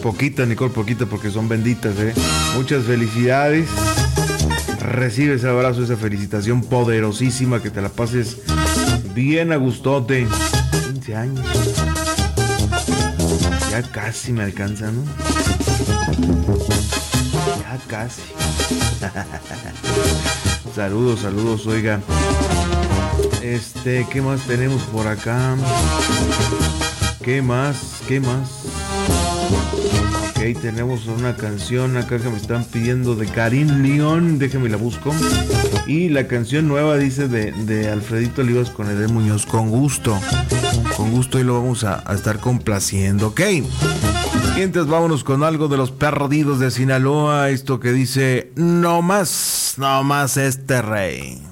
Poquita, Nicole, poquita, porque son benditas, ¿eh? Muchas felicidades. Recibe ese abrazo, esa felicitación poderosísima, que te la pases bien a gustote. 15 años. Ya casi me alcanza, ¿no? Ya casi. Saludos, oiga. ¿Qué más tenemos por acá? ¿Qué más? Ok, tenemos una canción acá que me están pidiendo de Karim León, déjame la busco. Y la canción nueva dice de Alfredito Olivas con Edén Muñoz, con gusto y lo vamos a estar complaciendo, ok. Y entonces vámonos con algo de Los Perdidos de Sinaloa, esto que dice: no más este rey.